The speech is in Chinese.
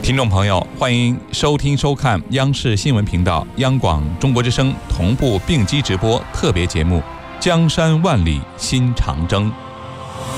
听众朋友，欢迎收听收看央视新闻频道、央广中国之声同步并机直播特别节目《江山万里新长征》。